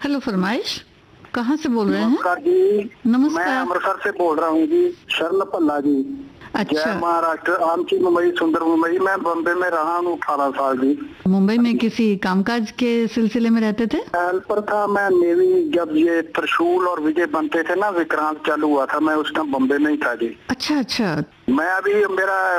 Hello फरमाइश, कहाँ से बोल रहे हैं? नमस्कार जी। मैं नमस्कार। अमृतसर से बोल रहा हूँ जी, शरण पल्ला जी। अच्छा, जय महाराष्ट्र, आमची मुंबई, सुंदर मुंबई। मैं बॉम्बे में रहा हूँ 18 साल जी। मुंबई में किसी कामकाज के सिलसिले में रहते थे? हेल्पर था मैं नेवी। जब ये त्रिशूल और विजय बनते थे ना, विक्रांत चालू हुआ था, मैं उस टाइम बॉम्बे में ही था जी। अच्छा अच्छा। मैं अभी मेरा